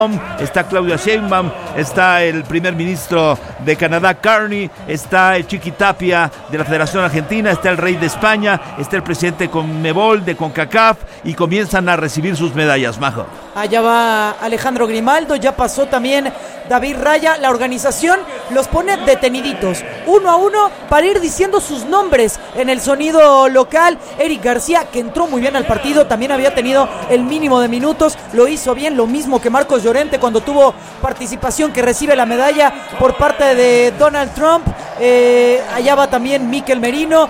está Claudia Sheinbaum, está el primer ministro de Canadá, Carney, está el Chiqui Tapia de la Federación Argentina, está el rey de España, está el presidente de Conmebol, de CONCACAF, y comienzan a recibir sus medallas, Majo. Allá va Alejandro Grimaldo, ya pasó también David Raya. La organización los pone deteniditos, uno a uno, para ir diciendo sus nombres en el sonido local. Eric García, que entró muy bien al partido, también había tenido el mínimo de minutos, lo hizo bien, lo mismo que Marcos Llorente cuando tuvo participación, que recibe la medalla por parte de Donald Trump. Allá va también Mikel Merino,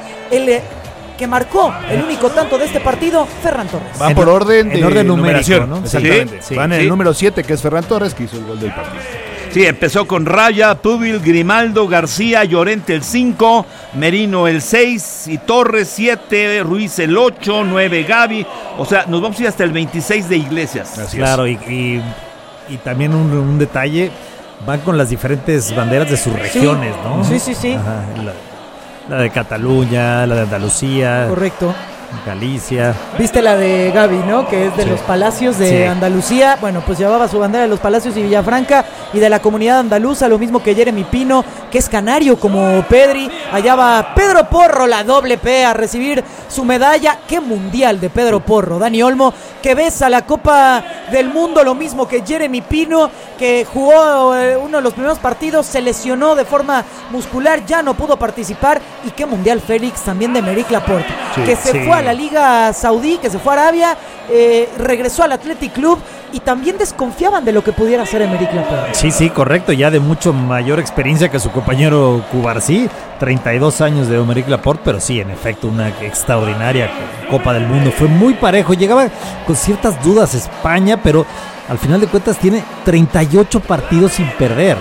que marcó el único tanto de este partido, Ferran Torres. Van por orden de numeración, ¿no? Exactamente. Sí. Van en el número 7, que es Ferran Torres, que hizo el gol del partido. Sí, empezó con Raya, Pubil, Grimaldo, García, Llorente el 5, Merino el 6, y Torres 7, Ruiz el 8, 9 Gavi. O sea, nos vamos a ir hasta el 26 de Iglesias. Así claro, y también un detalle, van con las diferentes banderas de sus regiones, ¿no? Sí. Ajá, la de Cataluña, la de Andalucía. Correcto. Galicia. Viste la de Gavi, ¿no? Que es de los Palacios de Andalucía. Bueno, pues llevaba su bandera de los Palacios y Villafranca y de la comunidad andaluza, lo mismo que Jeremy Pino, que es canario como Pedri. Allá va Pedro Porro, la doble P, a recibir su medalla. ¡Qué mundial de Pedro Porro! Dani Olmo, que besa la Copa del Mundo, lo mismo que Jeremy Pino, que jugó uno de los primeros partidos, se lesionó de forma muscular, ya no pudo participar. Y qué mundial Félix también de Aymeric Laporte, que se fue a la Liga Saudí, que se fue a Arabia, regresó al Athletic Club, y también desconfiaban de lo que pudiera hacer Aymeric Laporte. Sí, correcto, ya de mucho mayor experiencia que su compañero Cubarsí, 32 años de Aymeric Laporte, pero sí, en efecto, una extraordinaria Copa del Mundo. Fue muy parejo, llegaba con ciertas dudas España, pero al final de cuentas tiene 38 partidos sin perder.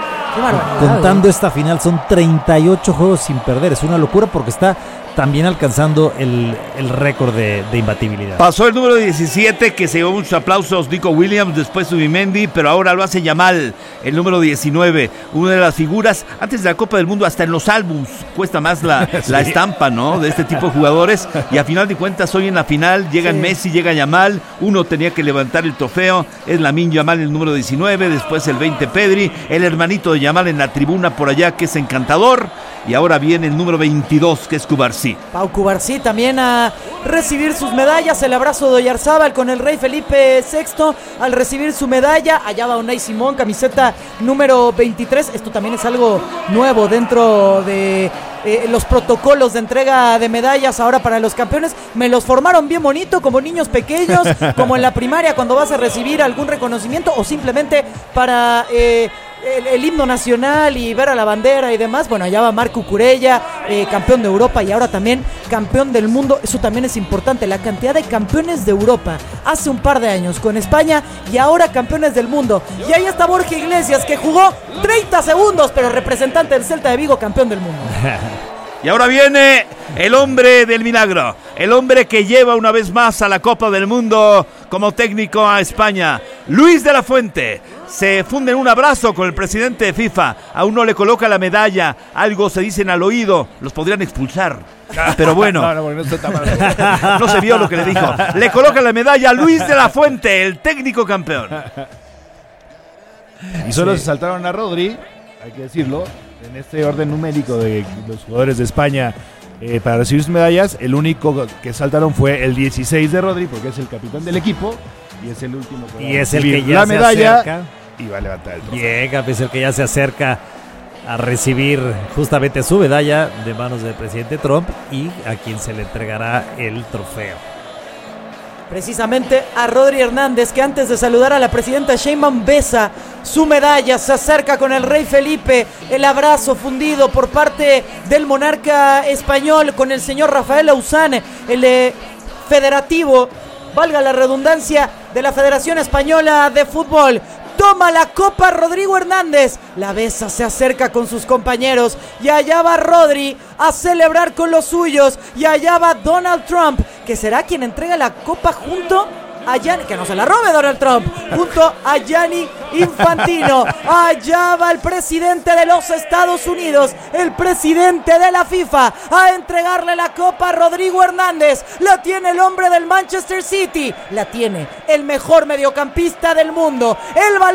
Contando esta final, son 38 juegos sin perder. Es una locura porque está también alcanzando el récord de imbatibilidad. Pasó el número 17, que se llevó muchos aplausos, Nico Williams, después Zubimendi, pero ahora lo hace Yamal, el número 19, una de las figuras. Antes de la Copa del Mundo, hasta en los álbums cuesta más la estampa, ¿no?, de este tipo de jugadores, y a final de cuentas hoy en la final llegan Messi, llega Yamal, uno tenía que levantar el trofeo, es Lamine Yamal, el número 19, después el 20 Pedri, el hermanito de Yamal en la tribuna por allá, que es encantador, y ahora viene el número 22, que es Cubarsí. Pau Cubarsí también a recibir sus medallas. El abrazo de Oyarzábal con el rey Felipe VI al recibir su medalla. Allá va Unai Simón, camiseta número 23. Esto también es algo nuevo dentro de los protocolos de entrega de medallas ahora para los campeones. Me los formaron bien bonito, como niños pequeños, como en la primaria cuando vas a recibir algún reconocimiento, o simplemente para el himno nacional y ver a la bandera y demás. Bueno, allá va Marco Cucurella, campeón de Europa y ahora también campeón del mundo. Eso también es importante, la cantidad de campeones de Europa hace un par de años con España y ahora campeones del mundo. Y ahí está Borja Iglesias, que jugó 30 segundos, pero representante del Celta de Vigo, campeón del mundo. Y ahora viene el hombre del milagro, el hombre que lleva una vez más a la Copa del Mundo como técnico a España, Luis de la Fuente. Se funde en un abrazo con el presidente de FIFA, a uno le coloca la medalla, algo se dicen al oído, los podrían expulsar. Pero bueno, no se vio lo que le dijo. Le coloca la medalla a Luis de la Fuente, el técnico campeón. Y solo se saltaron a Rodri, hay que decirlo, en este orden numérico de los jugadores de España para recibir sus medallas. El único que saltaron fue el 16 de Rodri, porque es el capitán del equipo y es el último que va y a es el que ya la medalla se acerca y va a levantar el trofeo. Llega, es el que ya se acerca a recibir justamente su medalla de manos del presidente Trump y a quien se le entregará el trofeo. Precisamente a Rodri Hernández, que antes de saludar a la presidenta Sheinbaum besa su medalla, se acerca con el rey Felipe, el abrazo fundido por parte del monarca español con el señor Rafael Auzán, el federativo, valga la redundancia, de la Federación Española de Fútbol. Toma la copa Rodrigo Hernández, la besa, se acerca con sus compañeros y allá va Rodri a celebrar con los suyos y allá va Donald Trump, que será quien entrega la copa junto a Gianni, que no se la robe Donald Trump, junto a Gianni Infantino. Allá va el presidente de los Estados Unidos, el presidente de la FIFA, a entregarle la copa a Rodrigo Hernández. La tiene el hombre del Manchester City, la tiene el mejor mediocampista del mundo. El balón